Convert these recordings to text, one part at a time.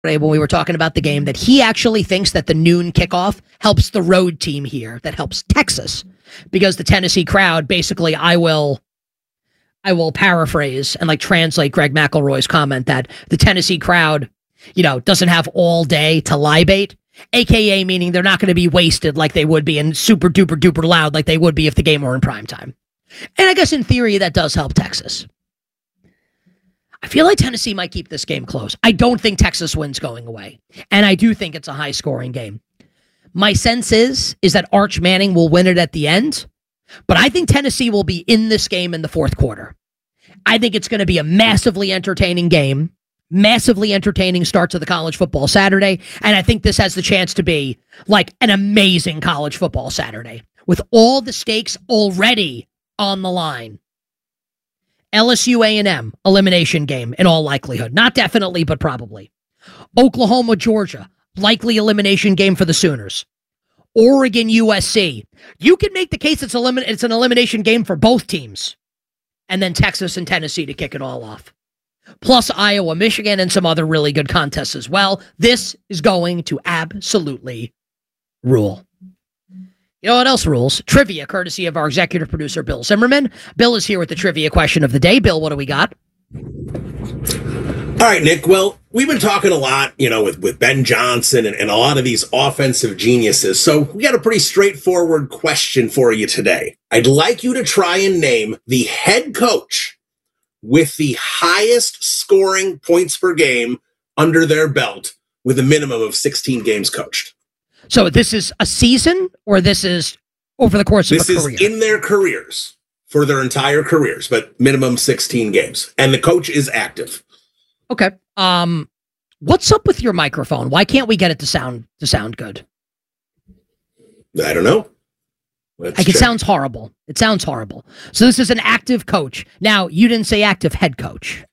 when we were talking about the game that he actually thinks that the noon kickoff helps the road team here, that helps Texas, because the Tennessee crowd, basically, I will paraphrase and translate Greg McElroy's comment that the Tennessee crowd, doesn't have all day to libate, aka meaning they're not going to be wasted like they would be and super duper duper loud like they would be if the game were in prime time. And I guess in theory that does help Texas. I feel like Tennessee might keep this game close. I don't think Texas wins going away. And I do think it's a high-scoring game. My sense is that Arch Manning will win it at the end, but I think Tennessee will be in this game in the fourth quarter. I think it's going to be a massively entertaining game, massively entertaining start to the college football Saturday, and I think this has the chance to be an amazing college football Saturday with all the stakes already on the line. LSU A&M, elimination game in all likelihood. Not definitely, but probably. Oklahoma, Georgia, likely elimination game for the Sooners. Oregon, USC. You can make the case it's an elimination game for both teams. And then Texas and Tennessee to kick it all off. Plus Iowa, Michigan, and some other really good contests as well. This is going to absolutely rule. You know what else rules? Trivia, courtesy of our executive producer, Bill Zimmerman. Bill is here with the trivia question of the day. Bill, what do we got? All right, Nick. Well, we've been talking a lot, with Ben Johnson and a lot of these offensive geniuses. So we got a pretty straightforward question for you today. I'd like you to try and name the head coach with the highest scoring points per game under their belt with a minimum of 16 games coached. So this is a season, or this is over the course of a career? This is in their careers, for their entire careers, but minimum 16 games. And the coach is active. Okay. What's up with your microphone? Why can't we get it to sound good? I don't know. It sounds horrible. It sounds horrible. So this is an active coach. Now, you didn't say active head coach.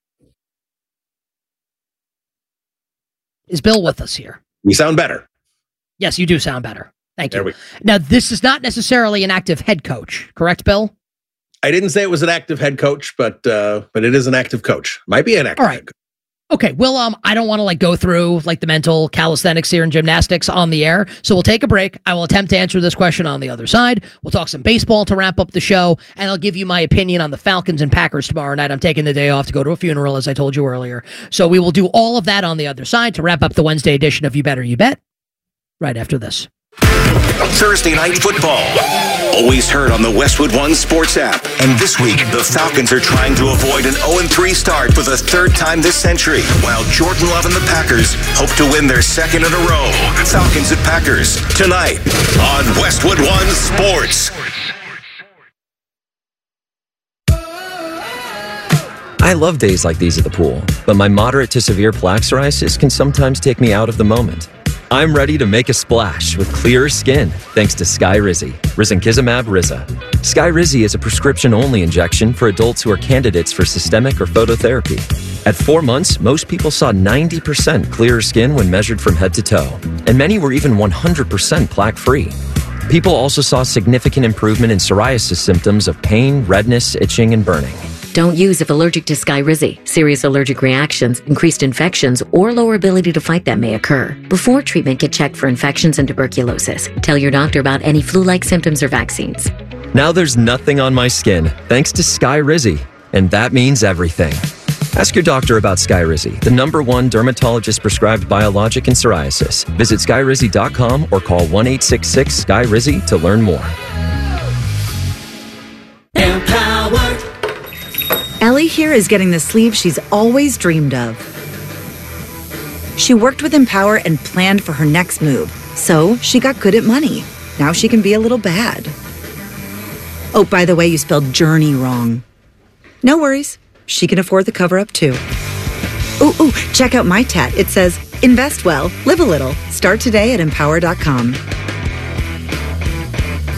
Is Bill with us here? You sound better. Yes, you do sound better. Thank you. Now, this is not necessarily an active head coach, correct, Bill? I didn't say it was an active head coach, but it is an active coach. Might be an active head coach. Okay, well, I don't want to go through the mental calisthenics here and gymnastics on the air, so we'll take a break. I will attempt to answer this question on the other side. We'll talk some baseball to wrap up the show, and I'll give you my opinion on the Falcons and Packers tomorrow night. I'm taking the day off to go to a funeral, as I told you earlier. So we will do all of that on the other side to wrap up the Wednesday edition of You Better You Bet right after this. Thursday Night Football. Always heard on the Westwood One Sports app. And this week, the Falcons are trying to avoid an 0-3 start for the third time this century, while Jordan Love and the Packers hope to win their second in a row. Falcons and Packers, tonight on Westwood One Sports. I love days like these at the pool, but my moderate to severe plaque psoriasis can sometimes take me out of the moment. I'm ready to make a splash with clearer skin thanks to Skyrizi, risankizumab Riza. Skyrizi is a prescription-only injection for adults who are candidates for systemic or phototherapy. At 4 months, most people saw 90% clearer skin when measured from head to toe, and many were even 100% plaque-free. People also saw significant improvement in psoriasis symptoms of pain, redness, itching, and burning. Don't use if allergic to Skyrizi. Serious allergic reactions, increased infections, or lower ability to fight them may occur. Before treatment, get checked for infections and tuberculosis. Tell your doctor about any flu-like symptoms or vaccines. Now there's nothing on my skin thanks to Skyrizi, and that means everything. Ask your doctor about Skyrizi, the #1 dermatologist-prescribed biologic in psoriasis. Visit Skyrizi.com or call 1-866-SKY-RIZI to learn more. Empowered. Ellie here is getting the sleeve she's always dreamed of. She worked with Empower and planned for her next move, so she got good at money. Now she can be a little bad. Oh, by the way, you spelled journey wrong. No worries. She can afford the cover-up, too. Ooh, check out my tat. It says, invest well, live a little. Start today at Empower.com.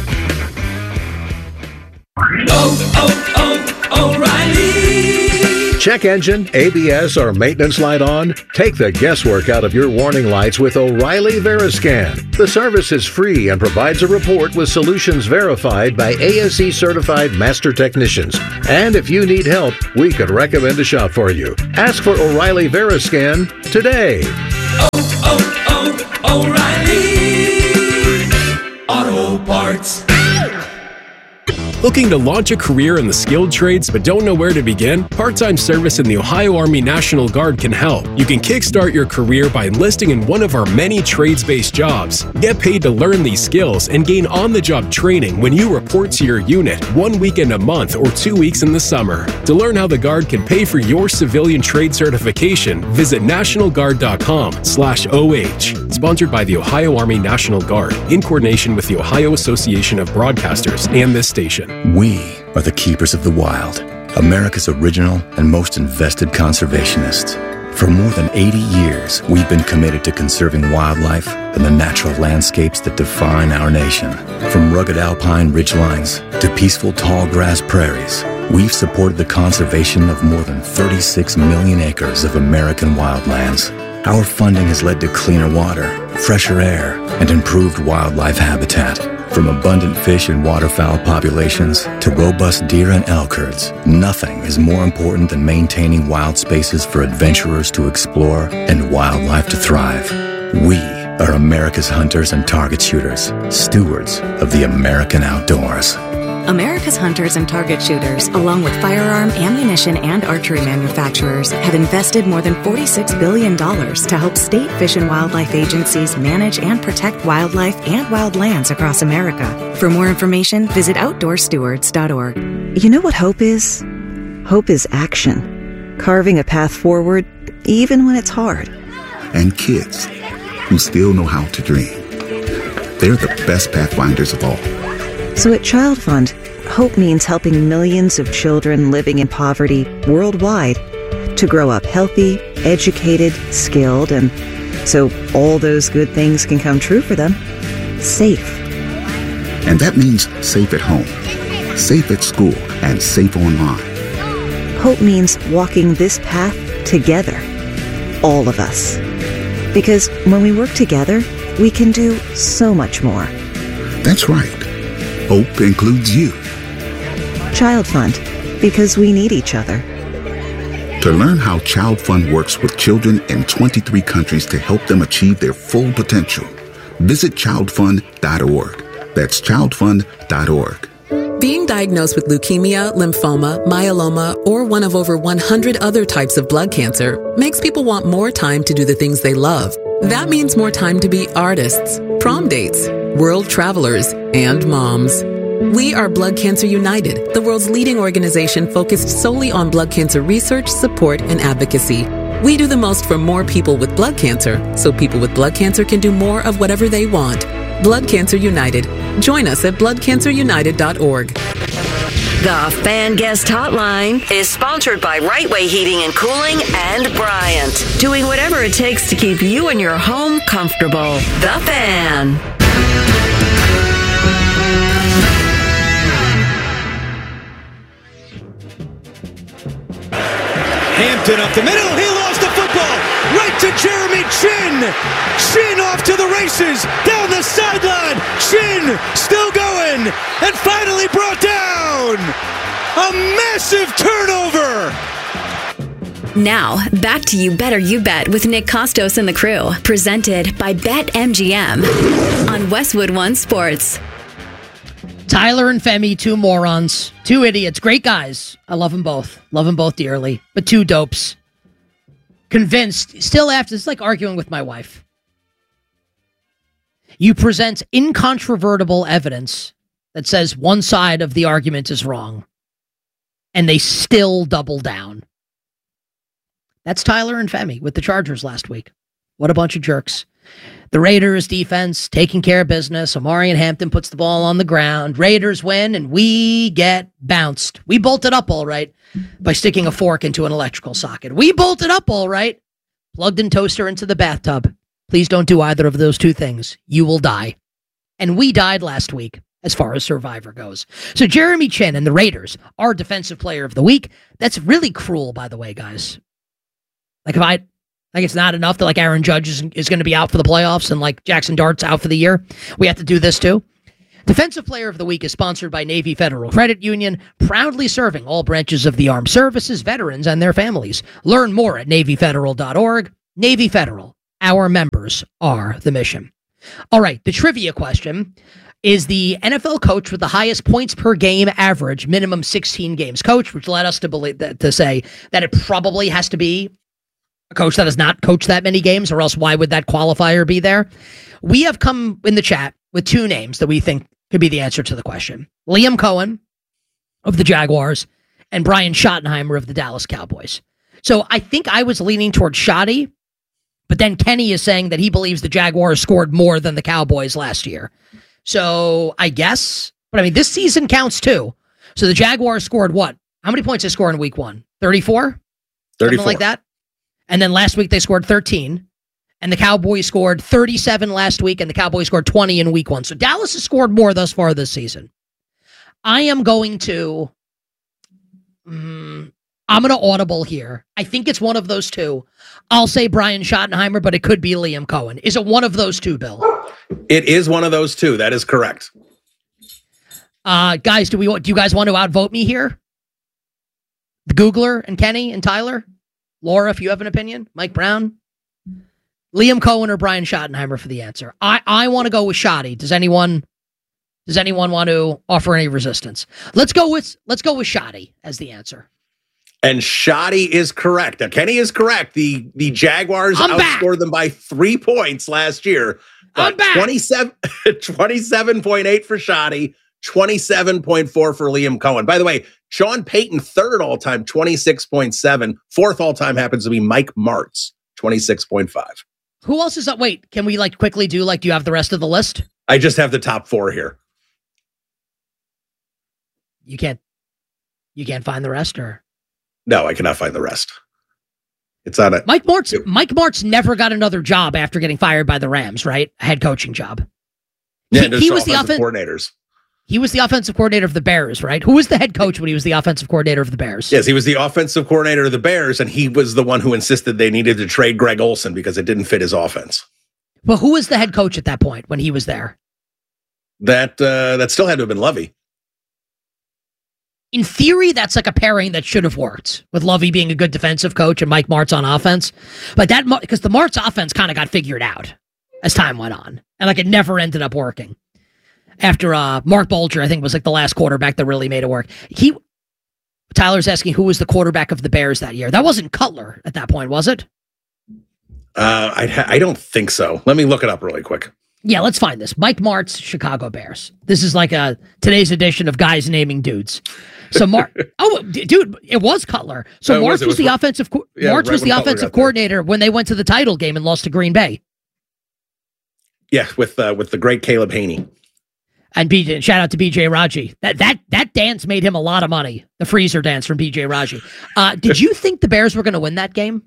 O'Reilly Check engine, ABS, or maintenance light on? Take the guesswork out of your warning lights with O'Reilly Veriscan. The service is free and provides a report with solutions verified by ASE certified master technicians. And if you need help, we could recommend a shop for you. Ask for O'Reilly Veriscan today. O'Reilly Auto Parts. Looking to launch a career in the skilled trades but don't know where to begin? Part-time service in the Ohio Army National Guard can help. You can kickstart your career by enlisting in one of our many trades-based jobs. Get paid to learn these skills and gain on-the-job training when you report to your unit 1 weekend a month or 2 weeks in the summer. To learn how the Guard can pay for your civilian trade certification, visit nationalguard.com/OH. Sponsored by the Ohio Army National Guard in coordination with the Ohio Association of Broadcasters and this station. We are the keepers of the wild, America's original and most invested conservationists. For more than 80 years, we've been committed to conserving wildlife and the natural landscapes that define our nation. From rugged alpine ridgelines to peaceful tall grass prairies, we've supported the conservation of more than 36 million acres of American wildlands. Our funding has led to cleaner water, fresher air, and improved wildlife habitat. From abundant fish and waterfowl populations to robust deer and elk herds, nothing is more important than maintaining wild spaces for adventurers to explore and wildlife to thrive. We are America's hunters and target shooters, stewards of the American outdoors. America's hunters and target shooters, along with firearm, ammunition, and archery manufacturers, have invested more than $46 billion to help state fish and wildlife agencies manage and protect wildlife and wildlands across America. For more information, visit outdoorstewards.org. You know what hope is? Hope is action. Carving a path forward, even when it's hard. And kids who still know how to dream. They're the best pathfinders of all. So at Child Fund, hope means helping millions of children living in poverty worldwide to grow up healthy, educated, skilled, and so all those good things can come true for them, safe. And that means safe at home, safe at school, and safe online. Hope means walking this path together, all of us. Because when we work together, we can do so much more. That's right. Hope includes you. Child Fund, because we need each other. To learn how Child Fund works with children in 23 countries to help them achieve their full potential, visit childfund.org. That's childfund.org. Being diagnosed with leukemia, lymphoma, myeloma, or one of over 100 other types of blood cancer makes people want more time to do the things they love. That means more time to be artists, prom dates, world travelers, and moms. We are Blood Cancer United, the world's leading organization focused solely on blood cancer research, support, and advocacy. We do the most for more people with blood cancer, so people with blood cancer can do more of whatever they want. Blood Cancer United. Join us at bloodcancerunited.org. The Fan Guest Hotline is sponsored by Right Way Heating and Cooling and Bryant, doing whatever it takes to keep you and your home comfortable. The Fan. Hampton up the middle. He lost the football. Right to Jeremy Chinn. Chinn off to the races. Down the sideline. Chinn still going. And finally brought down. A massive turnover. Now, back to You Better You Bet with Nick Costos and the crew. Presented by BetMGM on Westwood One Sports. Tyler and Femi, two morons, two idiots, great guys. I love them both. Love them both dearly. But two dopes. Convinced, still after, it's like arguing with my wife. You present incontrovertible evidence that says one side of the argument is wrong. And they still double down. That's Tyler and Femi with the Chargers last week. What a bunch of jerks. The Raiders defense taking care of business. Omarion Hampton puts the ball on the ground. Raiders win, and we get bounced. We bolted up all right by sticking a fork into an electrical socket. We bolted up all right. Plugged in toaster into the bathtub. Please don't do either of those two things. You will die. And we died last week. as far as Survivor goes. So Jeremy Chin and the Raiders are Defensive Player of the Week. That's really cruel, by the way, guys. Like it's not enough that like Aaron Judge is going to be out for the playoffs and like Jackson Dart's out for the year. We have to do this too. Defensive Player of the Week is sponsored by Navy Federal Credit Union, proudly serving all branches of the armed services, veterans, and their families. Learn more at NavyFederal.org. Navy Federal, our members are the mission. All right, the trivia question is the NFL coach with the highest points per game average, minimum 16 games coach, which led us to believe to say that it probably has to be a coach that has not coached that many games, or else why would that qualifier be there? We have come in the chat with two names that we think could be the answer to the question. Liam Cohen of the Jaguars and Brian Schottenheimer of the Dallas Cowboys. So I think I was leaning towards Schotty, but then Kenny is saying that he believes the Jaguars scored more than the Cowboys last year. So I guess, but I mean, this season counts too. So the Jaguars scored what? How many points they scored in week 1? 34? 34. Something like that? And then last week they scored 13. And the Cowboys scored 37 last week, and the Cowboys scored 20 in week 1. So Dallas has scored more thus far this season. I am going to... I'm going to audible here. I think it's one of those two. I'll say Brian Schottenheimer, but it could be Liam Cohen. Is it one of those two, Bill? It is one of those two. That is correct. Guys, do you guys want to outvote me here? The Googler and Kenny and Tyler? Laura, if you have an opinion? Mike Brown? Liam Cohen or Brian Schottenheimer for the answer? I want to go with Schotty. Does anyone want to offer any resistance? Let's go with Schotty as the answer. And Schotty is correct. Now, Kenny is correct. The Jaguars outscored them by 3 points last year. I'm back. 27.8 for Schotty, 27.4 for Liam Cohen. By the way, Sean Payton, third all-time, 26.7. Fourth all-time happens to be Mike Martz, 26.5. Who else is up? Wait, can we quickly do do you have the rest of the list? I just have the top 4 here. You can't find the rest, or? No, I cannot find the rest. It's on it. Mike Martz never got another job after getting fired by the Rams, right? A head coaching job. Yeah, he was the coordinators. He was the offensive coordinator of the Bears, right? Who was the head coach when he was the offensive coordinator of the Bears? Yes, he was the offensive coordinator of the Bears, and he was the one who insisted they needed to trade Greg Olsen because it didn't fit his offense. Well, who was the head coach at that point when he was there? That still had to have been Lovey. In theory, that's like a pairing that should have worked, with Lovey being a good defensive coach and Mike Martz on offense. But because the Martz offense kind of got figured out as time went on, and it never ended up working. After Mark Bulger, I think, was the last quarterback that really made it work. Tyler's asking who was the quarterback of the Bears that year. That wasn't Cutler at that point, was it? I don't think so. Let me look it up really quick. Yeah, let's find this. Mike Martz, Chicago Bears. This is today's edition of guys naming dudes. So dude, it was Cutler. So Martz was the offensive coordinator when they went to the title game and lost to Green Bay. Yeah, with the great Caleb Haney. And shout out to BJ Raji. That dance made him a lot of money. The freezer dance from BJ Raji. Did you think the Bears were going to win that game?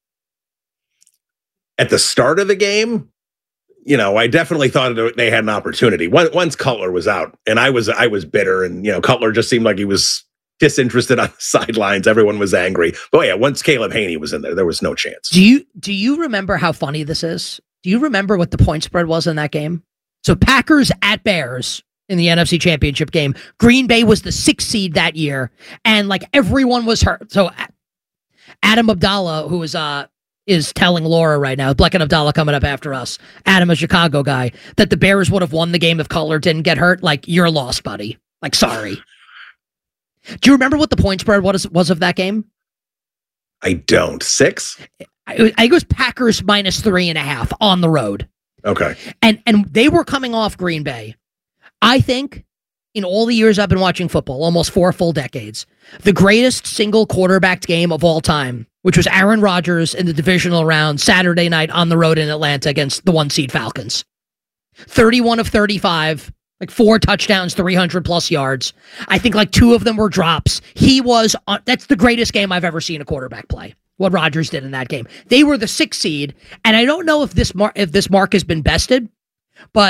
At the start of the game, I definitely thought they had an opportunity. Once Cutler was out, and I was bitter, and Cutler just seemed like he was disinterested on the sidelines. Everyone was angry. But yeah, once Caleb Haney was in there was no chance. Do you remember how funny this is? Do you remember what the point spread was in that game? So Packers at Bears in the NFC Championship game. Green Bay was the 6th seed that year, and everyone was hurt. So Adam Abdallah, who is telling Laura right now, Bleck and Abdallah coming up after us, Adam, a Chicago guy, that the Bears would have won the game if Cutler didn't get hurt. You're lost, buddy. Sorry. Do you remember what the point spread was of that game? I don't. 6? I think it was Packers -3.5 on the road. Okay. And they were coming off Green Bay. I think in all the years I've been watching football, almost 4 full decades, the greatest single quarterbacked game of all time, which was Aaron Rodgers in the divisional round Saturday night on the road in Atlanta against the 1-seed Falcons. 31 of 35, 4 touchdowns, 300+ yards. I think 2 of them were drops. That's the greatest game I've ever seen a quarterback play. What Rodgers did in that game. They were the 6th seed, and I don't know if this mark has been bested, but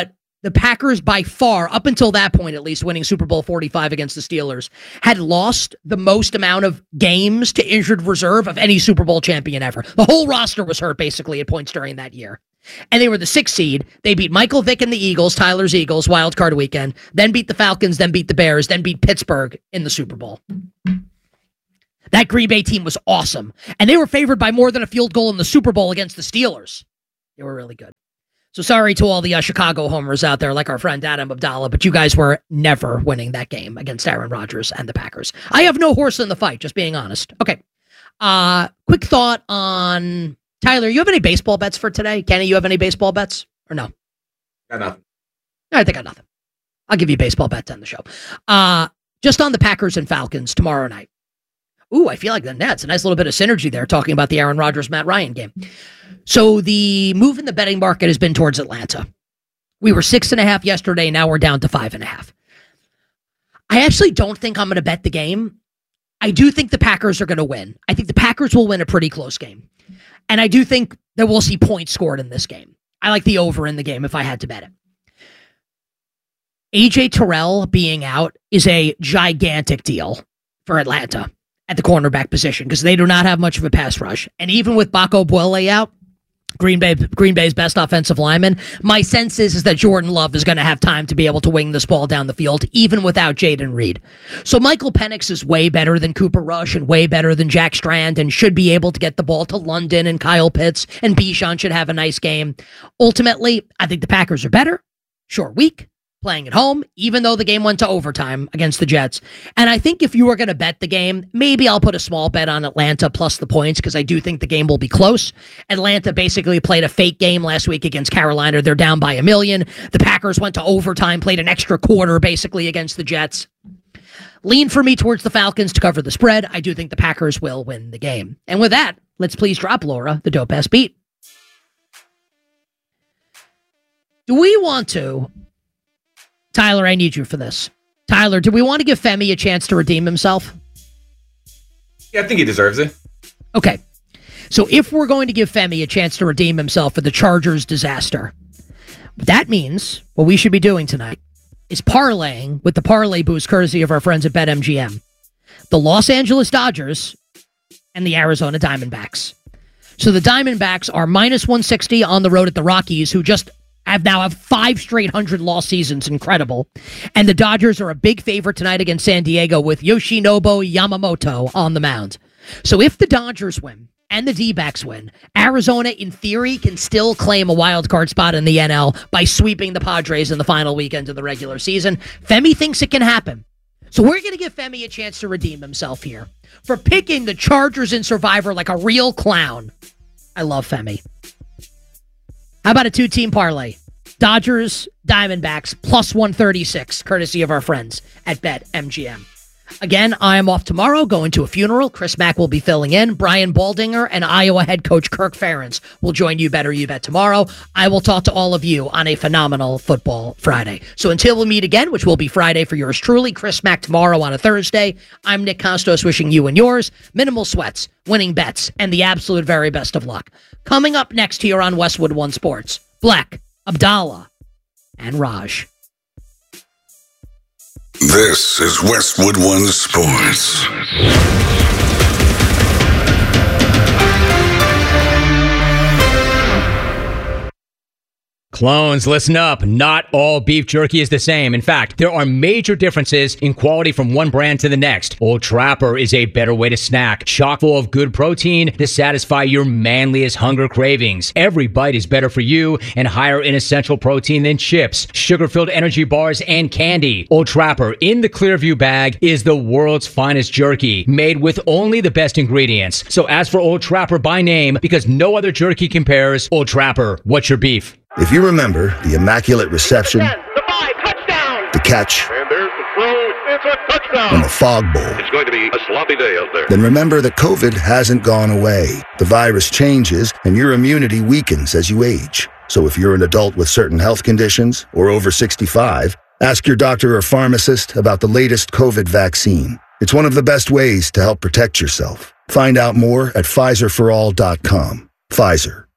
the Packers by far, up until that point at least, winning Super Bowl 45 against the Steelers, had lost the most amount of games to injured reserve of any Super Bowl champion ever. The whole roster was hurt basically at points during that year. And they were the 6th seed. They beat Michael Vick and the Eagles, Tyler's Eagles, wild card weekend, then beat the Falcons, then beat the Bears, then beat Pittsburgh in the Super Bowl. That Green Bay team was awesome. And they were favored by more than a field goal in the Super Bowl against the Steelers. They were really good. So sorry to all the Chicago homers out there, like our friend Adam Abdallah, but you guys were never winning that game against Aaron Rodgers and the Packers. I have no horse in the fight, just being honest. Okay. Quick thought on Tyler. You have any baseball bets for today? Kenny, you have any baseball bets or no? Got nothing. All right, they got nothing. I'll give you baseball bets on the show. Just on the Packers and Falcons tomorrow night. Ooh, I feel like that's a nice little bit of synergy there, talking about the Aaron Rodgers, Matt Ryan game. So the move in the betting market has been towards Atlanta. We were 6.5 yesterday. Now we're down to 5.5. I actually don't think I'm going to bet the game. I do think the Packers are going to win. I think the Packers will win a pretty close game. And I do think that we'll see points scored in this game. I like the over in the game if I had to bet it. AJ Terrell being out is a gigantic deal for Atlanta at the cornerback position because they do not have much of a pass rush. And even with Baco Buele out, Green Bay's best offensive lineman, my sense is that Jordan Love is going to have time to be able to wing this ball down the field, even without Jaden Reed. So Michael Penix is way better than Cooper Rush and way better than Jack Strand and should be able to get the ball to London and Kyle Pitts, and Bijan should have a nice game. Ultimately, I think the Packers are better. Short week, playing at home, even though the game went to overtime against the Jets. And I think if you were going to bet the game, maybe I'll put a small bet on Atlanta plus the points because I do think the game will be close. Atlanta basically played a fake game last week against Carolina. They're down by 1 million. The Packers went to overtime, played an extra quarter basically against the Jets. Lean for me towards the Falcons to cover the spread. I do think the Packers will win the game. And with that, let's please drop Laura the dope ass beat. Do we want to... Tyler, I need you for this. Tyler, do we want to give Femi a chance to redeem himself? Yeah, I think he deserves it. Okay. So if we're going to give Femi a chance to redeem himself for the Chargers disaster, that means what we should be doing tonight is parlaying with the parlay boost courtesy of our friends at BetMGM. The Los Angeles Dodgers and the Arizona Diamondbacks. So the Diamondbacks are minus 160 on the road at the Rockies, who just have 5 straight 100-loss seasons. Incredible. And the Dodgers are a big favorite tonight against San Diego with Yoshinobu Yamamoto on the mound. So if the Dodgers win and the D-backs win, Arizona, in theory, can still claim a wild card spot in the NL by sweeping the Padres in the final weekend of the regular season. Femi thinks it can happen. So we're going to give Femi a chance to redeem himself here for picking the Chargers in Survivor like a real clown. I love Femi. How about a 2-team parlay? Dodgers, Diamondbacks, plus 136, courtesy of our friends at BetMGM. Again, I am off tomorrow, going to a funeral. Chris Mack will be filling in. Brian Baldinger and Iowa head coach Kirk Ferentz will join You Better You Bet tomorrow. I will talk to all of you on a phenomenal Football Friday. So until we meet again, which will be Friday for yours truly, Chris Mack tomorrow on a Thursday, I'm Nick Kostos wishing you and yours minimal sweats, winning bets, and the absolute very best of luck. Coming up next here on Westwood One Sports, Black, Abdallah, and Raj. This is Westwood One Sports. Clones, listen up. Not all beef jerky is the same. In fact, there are major differences in quality from one brand to the next. Old Trapper is a better way to snack, chock full of good protein to satisfy your manliest hunger cravings. Every bite is better for you and higher in essential protein than chips, sugar-filled energy bars, and candy. Old Trapper in the Clearview bag is the world's finest jerky, made with only the best ingredients. So ask for Old Trapper by name because no other jerky compares. Old Trapper, what's your beef? If you remember the immaculate reception, the catch, and there's the throw, it's a touchdown, and the fog bowl, it's going to be a sloppy day out there. Then remember that COVID hasn't gone away. The virus changes, and your immunity weakens as you age. So if you're an adult with certain health conditions or over 65, ask your doctor or pharmacist about the latest COVID vaccine. It's one of the best ways to help protect yourself. Find out more at PfizerForAll.com. Pfizer.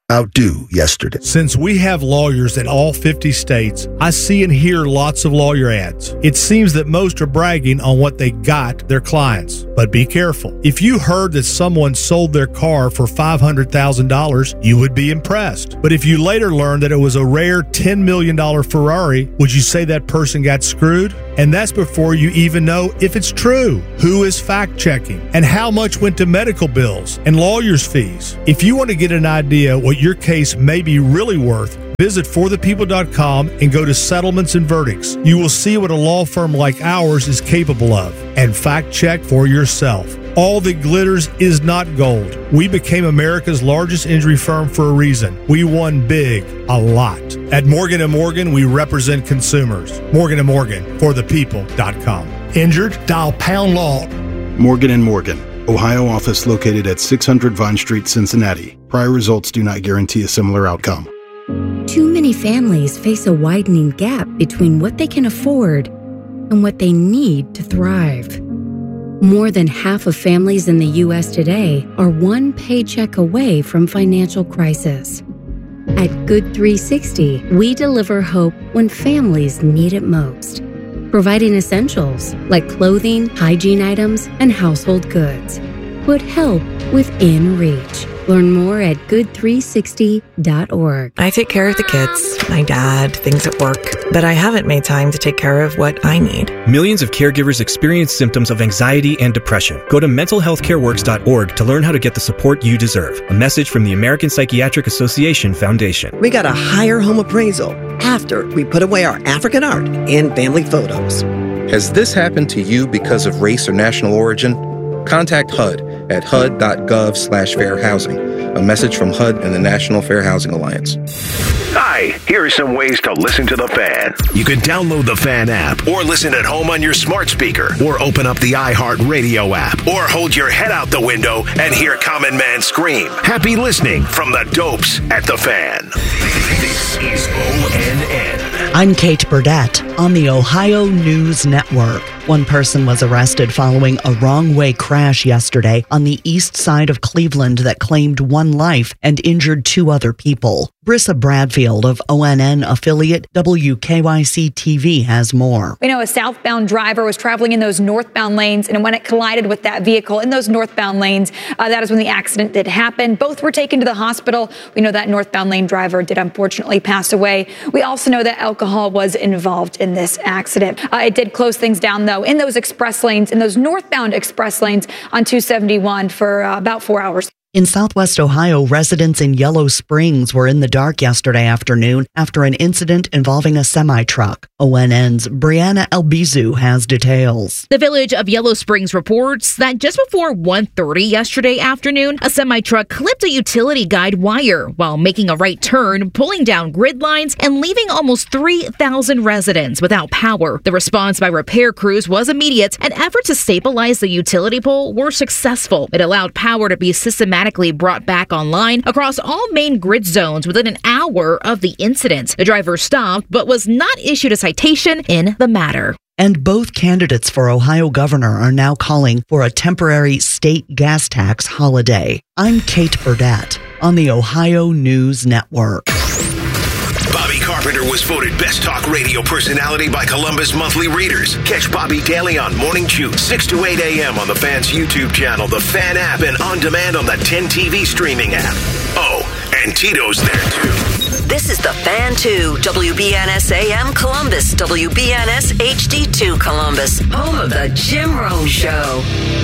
outdo yesterday. Since we have lawyers in all 50 states, I see and hear lots of lawyer ads. It seems that most are bragging on what they got their clients. But be careful. If you heard that someone sold their car for $500,000, you would be impressed. But if you later learned that it was a rare $10 million Ferrari, would you say that person got screwed? And that's before you even know if it's true. Who is fact-checking? And how much went to medical bills and lawyers' fees? If you want to get an idea what your case may be really worth, visit forthepeople.com and go to settlements and verdicts. You will see what a law firm like ours is capable of. And fact-check for yourself. All that glitters is not gold. We became America's largest injury firm for a reason. We won big, a lot. At Morgan & Morgan, we represent consumers. Morgan & Morgan, forthepeople.com. Injured? Dial pound law. Morgan & Morgan, Ohio office located at 600 Vine Street, Cincinnati. Prior results do not guarantee a similar outcome. Too many families face a widening gap between what they can afford and what they need to thrive. More than half of families in the U.S. today are one paycheck away from financial crisis. At Good 360, we deliver hope when families need it most, providing essentials like clothing, hygiene items, and household goods. Put help within reach. Learn more at good360.org. I take care of the kids, my dad, things at work, but I haven't made time to take care of what I need. Millions of caregivers experience symptoms of anxiety and depression. Go to mentalhealthcareworks.org to learn how to get the support you deserve. A message from the American Psychiatric Association Foundation. We got a higher home appraisal after we put away our African art and family photos. Has this happened to you because of race or national origin? Contact HUD at hud.gov/fair housing. A message from HUD and the National Fair Housing Alliance. Hi, here are some ways to listen to The Fan. You can download the Fan app, or listen at home on your smart speaker, or open up the iHeartRadio app, or hold your head out the window and hear Common Man scream. Happy listening from the Dopes at The Fan. This is ONN. I'm Kate Burdett on the Ohio News Network. One person was arrested following a wrong-way crash yesterday on the east side of Cleveland that claimed one life and injured two other people. Brissa Bradfield of ONN affiliate WKYC-TV has more. We know a southbound driver was traveling in those northbound lanes, and when it collided with that vehicle in those northbound lanes, that is when the accident did happen. Both were taken to the hospital. We know that northbound lane driver did unfortunately pass away. We also know that alcohol was involved in this accident. It did close things down, though, in those express lanes, in those northbound express lanes on 271 for about 4 hours. In Southwest Ohio, residents in Yellow Springs were in the dark yesterday afternoon after an incident involving a semi-truck. ONN's Brianna Albizu has details. The village of Yellow Springs reports that just before 1:30 yesterday afternoon, a semi-truck clipped a utility guide wire while making a right turn, pulling down grid lines and leaving almost 3,000 residents without power. The response by repair crews was immediate, and efforts to stabilize the utility pole were successful. It allowed power to be systematically brought back online across all main grid zones within an hour of the incident. The driver stopped but was not issued a citation in the matter. And both candidates for Ohio governor are now calling for a temporary state gas tax holiday. I'm Kate Burdett on the Ohio News Network. Bobby Carpenter was voted Best Talk Radio Personality by Columbus Monthly Readers. Catch Bobby daily on Morning Chew, 6 to 8 a.m. on the Fan's YouTube channel, the Fan app, and on demand on the 10 TV streaming app. Oh, and Tito's there, too. This is the Fan 2, WBNS AM Columbus, WBNS HD2 Columbus, home of the Jim Rome Show.